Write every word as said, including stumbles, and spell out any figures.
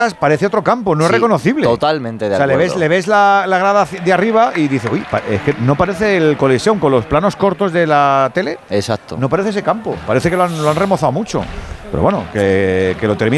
parece otro campo, no Sí, es reconocible. Totalmente de O sea, le acuerdo. ves, le ves la, la grada de arriba y dices, uy, pa- es que no parece el Coliseum con los planos cortos de la tele. Exacto. No parece ese campo, parece que lo han, lo han remozado mucho. Pero bueno, que, que lo termine.